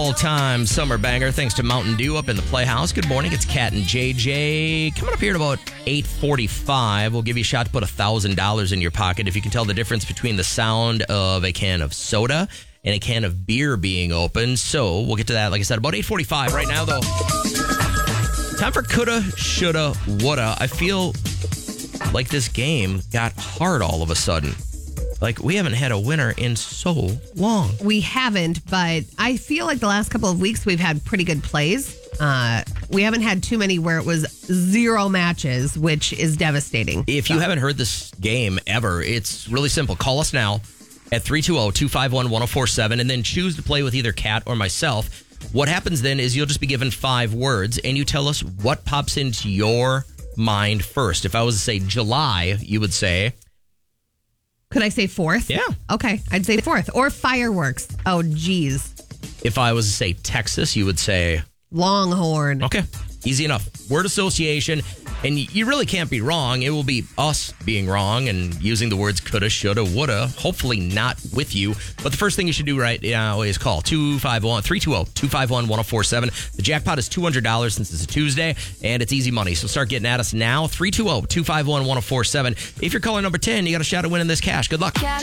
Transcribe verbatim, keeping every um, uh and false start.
all-time summer banger thanks to Mountain Dew up in the Playhouse. Good morning. It's Kat and J J. Coming up here at about eight forty-five, we'll give you a shot to put one thousand dollars in your pocket if you can tell the difference between the sound of a can of soda and a can of beer being opened. So we'll get to that, like I said, about eight forty-five. Right now, though, time for coulda, shoulda, woulda. I feel like this game got hard all of a sudden. Like, we haven't had a winner in so long. We haven't, but I feel like the last couple of weeks we've had pretty good plays. Uh, we haven't had too many where it was zero matches, which is devastating. If so. you haven't heard this game ever, it's really simple. Call us now at three two zero, two five one, one zero four seven and then choose to play with either Kat or myself. What happens then is you'll just be given five words, and you tell us what pops into your mind first. If I was to say July, you would say... Could I say fourth? Yeah. Okay, I'd say fourth. Or fireworks. Oh, geez. If I was to say Texas, you would say... Longhorn. Okay, easy enough. Word association, and you really can't be wrong. It will be us being wrong and using the words coulda, shoulda, woulda, hopefully not with you. But the first thing you should do right now is call two five one, three two zero, two five one, one zero four seven. The jackpot is two hundred dollars since it's a Tuesday, and it's easy money. So start getting at us now, three two zero, two five one, one zero four seven. If you're caller number ten, you got a shot at winning this cash. Good luck.